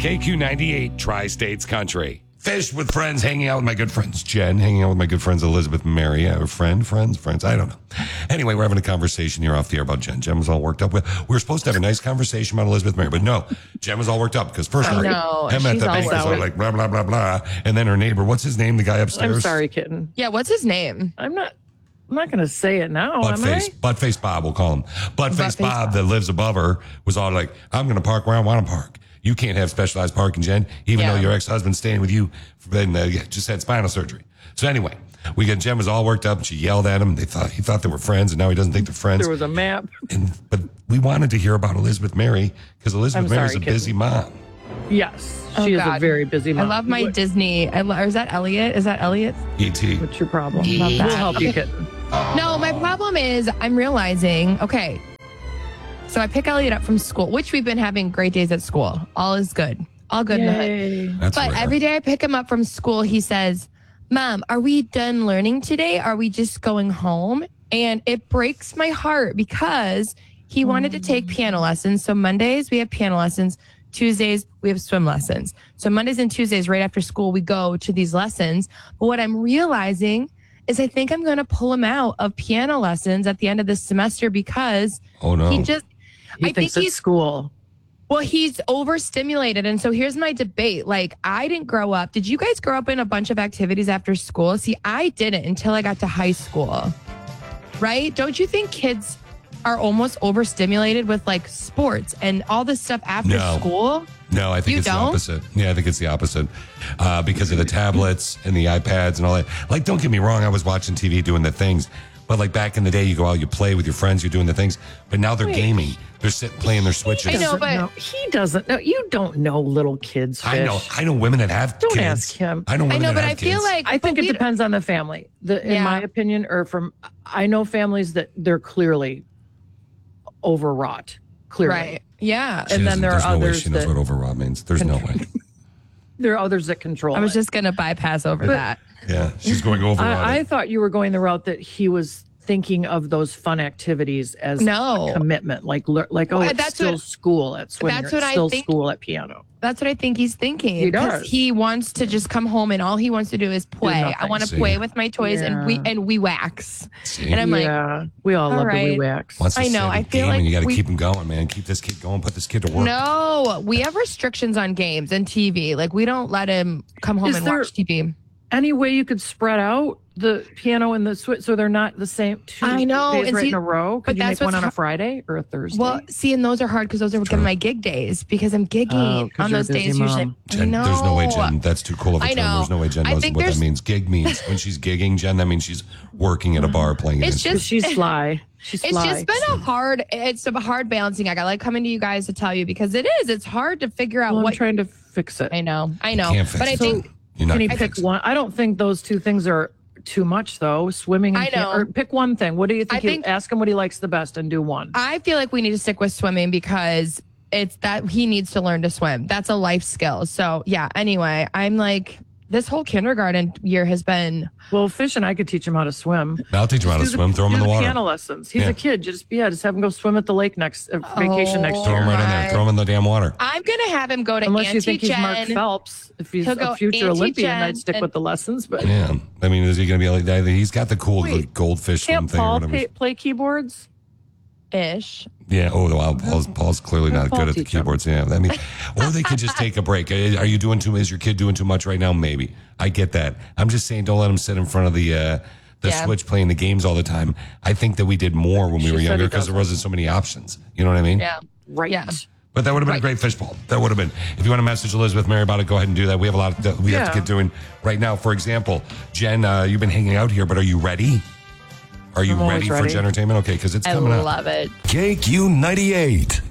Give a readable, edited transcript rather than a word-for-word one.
KQ98, Tri-States Country. Fish with friends, hanging out with my good friends Jen, hanging out with my good friends Elizabeth and Mary. Friends. I don't know. Anyway, we're having a conversation here off the air about Jen. Jen was all worked up. We were supposed to have a nice conversation about Elizabeth and Mary, but no, Jen was all worked up because first Emma at the bank was all like blah, blah, blah, blah. And then her neighbor, what's his name? The guy upstairs? I'm sorry, kitten. Yeah, what's his name? I'm not going to say it now, Buttface Bob, we'll call him. Buttface Bob that lives above her was all like, I'm going to park where I want to park. You can't have specialized parking, Jen, even though your ex-husband's staying with you and just had spinal surgery. So anyway, Jen was all worked up and she yelled at him. He thought they were friends and now he doesn't think they're friends. There was a map. But we wanted to hear about Elizabeth Mary because Elizabeth Mary's a busy mom. Yes, she is a very busy mom. I love my Disney. Is that Elliot? E.T. What's your problem? We'll help you, kitten. No, my problem is I'm realizing, so I pick Elliot up from school, which we've been having great days at school. All is good. All good in the hood. That's but rare. every day I pick him up from school, he says, Mom, are we done learning today? Are we just going home? And it breaks my heart because he wanted to take piano lessons. So Mondays we have piano lessons. Tuesdays we have swim lessons. So Mondays and Tuesdays right after school, we go to these lessons. But what I'm realizing is I think I'm going to pull him out of piano lessons at the end of this semester because he thinks it's school. Well, he's overstimulated. And so here's my debate. Like, I didn't grow up. Did you guys grow up in a bunch of activities after school? See, I didn't until I got to high school. Right? Don't you think kids are almost overstimulated with like sports and all this stuff after school? No, I think it's the opposite. Yeah, I think it's the opposite because of the tablets and the iPads and all that. Like, don't get me wrong. I was watching TV doing the things. But like back in the day, you go out, you play with your friends, you're doing the things. But now they're gaming. They're sitting playing their Switches. I know, but he doesn't know. You don't know little kids. Fish. I know women that have kids. Don't ask him. I know women that have kids. Feel like I think it depends on the family. In my opinion, I know families that they're clearly overwrought. Clearly, right? Yeah, and then there are others. No way she knows what overwrought means. There's no way. There are others that control. I was just going to bypass over that. Yeah, she's going overwrought. I thought you were going the route that he was thinking of those fun activities as a commitment, it's still school at swimming. That's what I think. School at piano. That's what I think he's thinking. He does. He wants to just come home and all he wants to do is play. I want to play with my toys and we wax. See? And I'm like, we all love the we wax. I know. I feel like you got to keep him going, man. Keep this kid going. Put this kid to work. No, we have restrictions on games and TV. Like we don't let him come home and watch TV. Any way you could spread out the piano and the switch so they're not the same 2 days in a row? Could you make one on a Friday or a Thursday? Well, and those are hard because those are my gig days because I'm gigging on those days usually. Jen, there's no way, Jen. That's too cool of a term. There's no way Jen knows what that means. Gig means when she's gigging, Jen, that means she's working at a bar playing an instrument. She's fly. It's just been a hard balancing act. I like coming to you guys to tell you because it's hard to figure out I'm trying to fix it. I know. But I think... Can you pick one? I don't think those two things are too much, though. Swimming and or pick one thing. What do you think? Ask him what he likes the best and do one. I feel like we need to stick with swimming because it's that he needs to learn to swim. That's a life skill. So, yeah, anyway, I'm like, this whole kindergarten year has been... Well, Fish and I could teach him how to swim. I'll teach him how to swim. Throw him in the water. Piano lessons. He's a kid. Just have him go swim at the lake next vacation next year. Throw him right in there. Throw him in the damn water. I'm going to have him go to Unless Auntie you think Jen. he's Mark Phelps. If he's a future Olympian, I'd stick with the lessons. But yeah, I mean, is he going to be like that? He's got the cool goldfish swim thing. Can't Paul play keyboards? Ish. Yeah. Oh, wow. Paul's clearly not good at the keyboards. Yeah. I mean, or they could just take a break. Are you doing is your kid doing too much right now? Maybe. I get that. I'm just saying, don't let him sit in front of the Switch playing the games all the time. I think that we did more when we were younger because there wasn't so many options. You know what I mean? Yeah. Right. Yeah. But that would have been a great fishbowl. That would have been. If you want to message Elizabeth Mary about it, go ahead and do that. We have a lot we have to get doing right now. For example, Jen, you've been hanging out here, but are you ready? Are you ready for Jen Entertainment? Okay, because it's coming up. I love it. KQ98.